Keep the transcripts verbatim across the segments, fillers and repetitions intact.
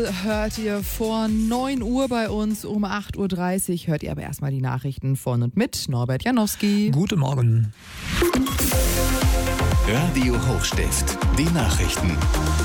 Himmel hört ihr vor neun Uhr bei uns, um acht Uhr dreißig hört ihr aber erstmal die Nachrichten von und mit Norbert Janowski. Guten Morgen. Radio Hochstift, die Nachrichten.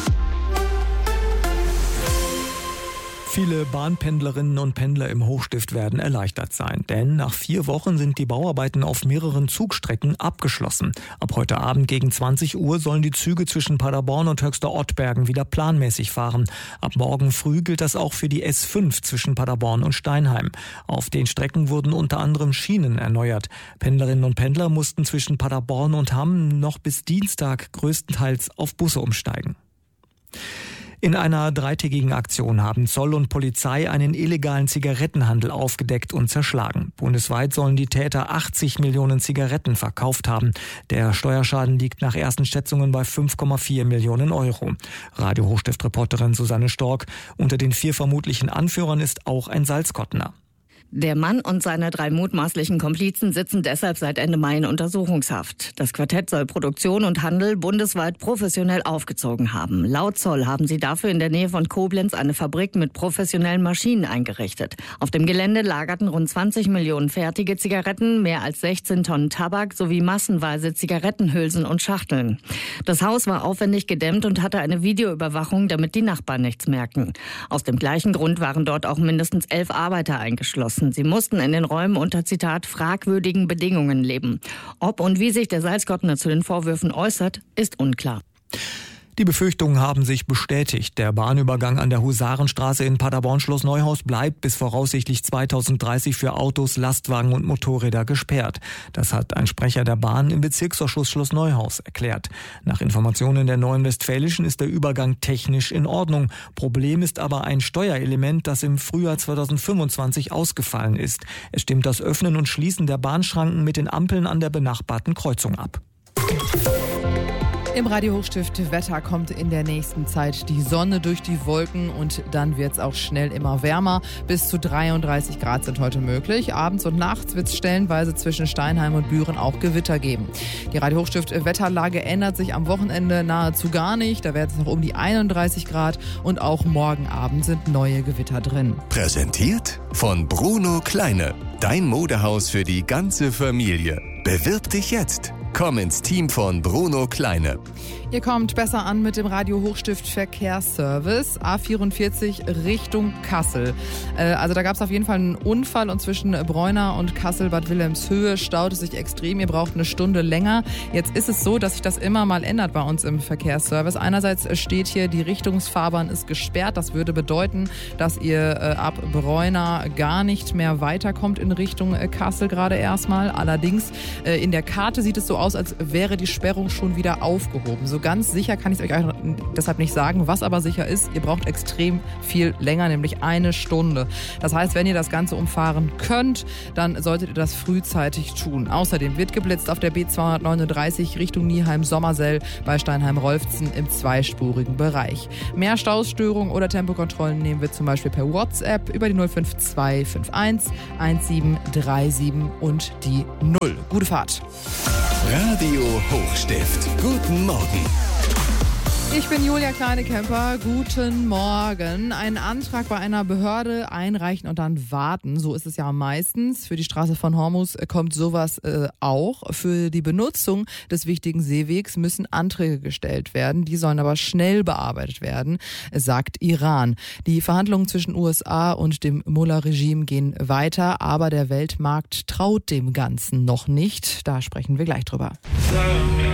Viele Bahnpendlerinnen und Pendler im Hochstift werden erleichtert sein, denn nach vier Wochen sind die Bauarbeiten auf mehreren Zugstrecken abgeschlossen. Ab heute Abend gegen zwanzig Uhr sollen die Züge zwischen Paderborn und Höchster Ottbergen wieder planmäßig fahren. Ab morgen früh gilt das auch für die S fünf zwischen Paderborn und Steinheim. Auf den Strecken wurden unter anderem Schienen erneuert. Pendlerinnen und Pendler mussten zwischen Paderborn und Hamm noch bis Dienstag größtenteils auf Busse umsteigen. In einer dreitägigen Aktion haben Zoll und Polizei einen illegalen Zigarettenhandel aufgedeckt und zerschlagen. Bundesweit sollen die Täter achtzig Millionen Zigaretten verkauft haben. Der Steuerschaden liegt nach ersten Schätzungen bei fünf Komma vier Millionen Euro. Radio Hochstift-Reporterin Susanne Stork: Unter den vier vermutlichen Anführern ist auch ein Salzkottener. Der Mann und seine drei mutmaßlichen Komplizen sitzen deshalb seit Ende Mai in Untersuchungshaft. Das Quartett soll Produktion und Handel bundesweit professionell aufgezogen haben. Laut Zoll haben sie dafür in der Nähe von Koblenz eine Fabrik mit professionellen Maschinen eingerichtet. Auf dem Gelände lagerten rund zwanzig Millionen fertige Zigaretten, mehr als sechzehn Tonnen Tabak sowie massenweise Zigarettenhülsen und Schachteln. Das Haus war aufwendig gedämmt und hatte eine Videoüberwachung, damit die Nachbarn nichts merken. Aus dem gleichen Grund waren dort auch mindestens elf Arbeiter eingeschlossen. Sie mussten in den Räumen unter, Zitat, fragwürdigen Bedingungen leben. Ob und wie sich der Salzkottener zu den Vorwürfen äußert, ist unklar. Die Befürchtungen haben sich bestätigt. Der Bahnübergang an der Husarenstraße in Paderborn-Schloss Neuhaus bleibt bis voraussichtlich zweitausenddreißig für Autos, Lastwagen und Motorräder gesperrt. Das hat ein Sprecher der Bahn im Bezirksausschuss Schloss Neuhaus erklärt. Nach Informationen der Neuen Westfälischen ist der Übergang technisch in Ordnung. Problem ist aber ein Steuerelement, das im Frühjahr zweitausendfünfundzwanzig ausgefallen ist. Es stimmt das Öffnen und Schließen der Bahnschranken mit den Ampeln an der benachbarten Kreuzung ab. Im Radio Hochstift Wetter kommt in der nächsten Zeit die Sonne durch die Wolken und dann wird es auch schnell immer wärmer. Bis zu dreiunddreißig Grad sind heute möglich. Abends und nachts wird es stellenweise zwischen Steinheim und Büren auch Gewitter geben. Die Radio Hochstift Wetterlage ändert sich am Wochenende nahezu gar nicht. Da werden es noch um die einunddreißig Grad und auch morgen Abend sind neue Gewitter drin. Präsentiert von Bruno Kleine. Dein Modehaus für die ganze Familie. Bewirb dich jetzt. Komm ins Team von Bruno Kleine. Ihr kommt besser an mit dem Radio Hochstift Verkehrsservice A vierundvierzig Richtung Kassel. Äh, also da gab es auf jeden Fall einen Unfall und zwischen Bräuna und Kassel-Bad Wilhelmshöhe staut es sich extrem. Ihr braucht eine Stunde länger. Jetzt ist es so, dass sich das immer mal ändert bei uns im Verkehrsservice. Einerseits steht hier, die Richtungsfahrbahn ist gesperrt. Das würde bedeuten, dass ihr äh, ab Bräuna gar nicht mehr weiterkommt in Richtung äh, Kassel gerade erstmal. Allerdings äh, in der Karte sieht es so aus, als wäre die Sperrung schon wieder aufgehoben. So ganz sicher kann ich es euch deshalb nicht sagen. Was aber sicher ist, ihr braucht extrem viel länger, nämlich eine Stunde. Das heißt, wenn ihr das Ganze umfahren könnt, dann solltet ihr das frühzeitig tun. Außerdem wird geblitzt auf der B zweihundertneununddreißig Richtung Nieheim-Sommersell bei Steinheim-Rolfzen im zweispurigen Bereich. Mehr Stausstörungen oder Tempokontrollen nehmen wir zum Beispiel per WhatsApp über die null fünf zwei fünf eins eins sieben drei sieben und die null. Gute Fahrt. Radio Hochstift. Guten Morgen. Ich bin Julia Kleinekemper. Guten Morgen. Einen Antrag bei einer Behörde einreichen und dann warten. So ist es ja meistens. Für die Straße von Hormus kommt sowas äh, auch. Für die Benutzung des wichtigen Seewegs müssen Anträge gestellt werden. Die sollen aber schnell bearbeitet werden, sagt Iran. Die Verhandlungen zwischen U S A und dem Mullah-Regime gehen weiter, aber der Weltmarkt traut dem Ganzen noch nicht. Da sprechen wir gleich drüber.